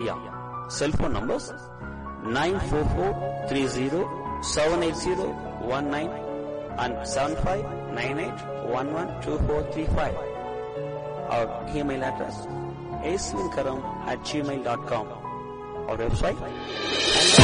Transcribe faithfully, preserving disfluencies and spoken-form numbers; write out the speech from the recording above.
India. Cell phone numbers nine four four three zero seven eight zero one nine and seven five nine eight one one two four three five. Our email address asvinkaram at gmail dot com. Our website